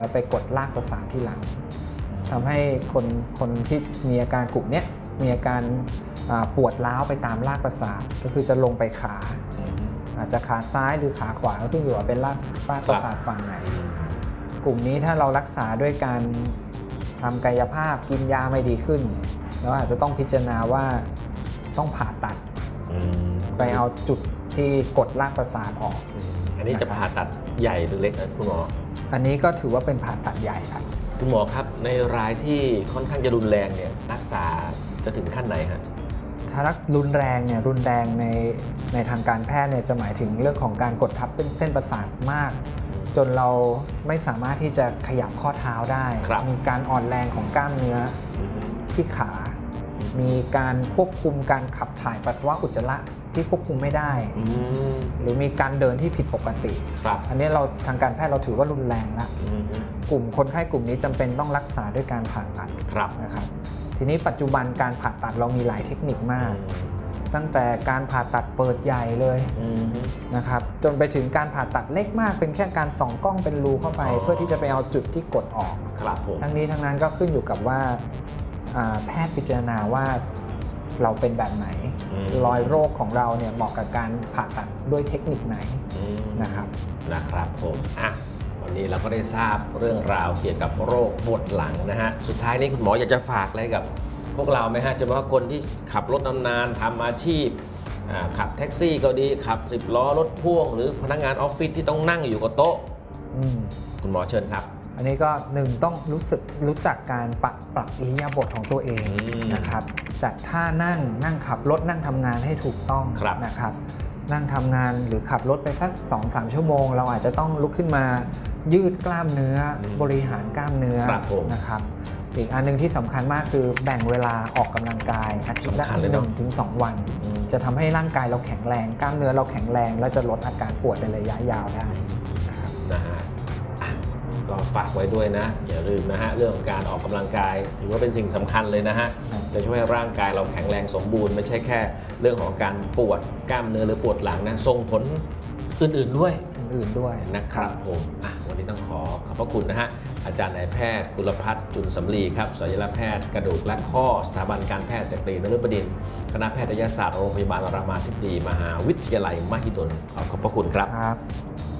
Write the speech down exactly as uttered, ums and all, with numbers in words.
แล้วไปกดลากประสาทที่หลังทำให้คนคนที่มีอาการกลุ่มนี้มีอาการปวดร้าวไปตามลากประสาทก็คือจะลงไปขาอาจจะขาซ้ายหรือขาขวาก็ขึ้นอยู่ว่าเป็นลากลากประสาทฝั่งไหนกลุ่มนี้ถ้าเรารักษาด้วยการทำกายภาพกินยาไม่ดีขึ้นแล้วอาจจะต้องพิจารณาว่าต้องผ่าตัดไปเอาจุดที่กดลากประสาทออกอันนี้จะผ่าตัดใหญ่หรือเล็กนะคุณหมออันนี้ก็ถือว่าเป็นผ่าตัดใหญ่ครับคุณหมอครับในรายที่ค่อนข้างจะรุนแรงเนี่ยรักษาจะถึงขั้นไหนฮะถ้ารักรุนแรงเนี่ยรุนแรงในในทางการแพทย์เนี่ยจะหมายถึงเรื่องของการกดทับเป็นเส้นประสาทมากจนเราไม่สามารถที่จะขยับข้อเท้าได้มีการอ่อนแรงของกล้ามเนื้อที่ขามีการควบคุมการขับถ่ายปัสสาวะอุจจาระที่ควบคุมไม่ได้หรือมีการเดินที่ผิดปกติอันนี้เราทางการแพทย์เราถือว่ารุนแรงแล้วกลุ่มคนไข้กลุ่มนี้จำเป็นต้องรักษาด้วยการผ่าตัดนะครับทีนี้ปัจจุบันการผ่าตัดเรามีหลายเทคนิคมากตั้งแต่การผ่าตัดเปิดใหญ่เลยนะครับจนไปถึงการผ่าตัดเล็กมากเป็นแค่การส่องกล้องเป็นรูเข้าไปเพื่อที่จะไปเอาจุดที่กดออกทั้งนี้ทั้งนั้นก็ขึ้นอยู่กับว่าแพทย์พิจารณาว่าเราเป็นแบบไหนรอยโรคของเราเนี่ยเหมาะกับการผ่าตัดด้วยเทคนิคไหนนะครับนะครับผมอ่ะวันนี้เราก็ได้ทราบเรื่องราวเกี่ยวกับโรคปวดหลังนะฮะสุดท้ายนี้คุณหมออยากจะฝากอะไรกับพวกเราไหมฮะเฉพาะคนที่ขับรถนานๆทำอาชีพขับแท็กซี่ก็ดีขับสิบล้อรถพ่วงหรือพนักงานออฟฟิศที่ต้องนั่งอยู่กับโต๊ะคุณหมอเชิญครับอันนี้ก็หนึ่งต้องรู้สึกรู้จักการปรับปรับอิริยาบถของตัวเองนะครับจัดท่านั่งนั่งขับรถนั่งทำงานให้ถูกต้องนะครับนั่งทำงานหรือขับรถไปสัก สองถึงสาม ชั่วโมงเราอาจจะต้องลุกขึ้นมายืดกล้ามเนื้อบริหารกล้ามเนื้อนะครับอีกอันนึงที่สำคัญมากคือแบ่งเวลาออกกำลังกายอาทิตย์ละหนึ่งถึงสองวันจะทำให้ร่างกายเราแข็งแรงกล้ามเนื้อเราแข็งแรงและจะลดอาการปวดในระยะยาวได้นะครับนะฮะก็ฝากไว้ด้วยนะอย่าลืมนะฮะเรื่องของการออกกำลังกายถือว่าเป็นสิ่งสำคัญเลยนะฮะจะช่วยให้ร่างกายเราแข็งแรงสมบูรณ์ไม่ใช่แค่เรื่องของการปวดกล้ามเนื้อหรือปวดหลังนะส่งผลอื่นๆด้วยอื่นๆด้วยนะครับผมวันนี้ต้องขอขอบพระคุณนะฮะอาจารย์นายแพทย์กุลพัฒน์จุลสำลีครับศัลยแพทย์กระดูกและข้อสถาบันการแพทย์จักรีนฤบดินทร์คณะแพทยศาสตร์โรงพยาบาลรามาธิบดีมหาวิทยาลัยมหิดลขอขอบพระคุณครับ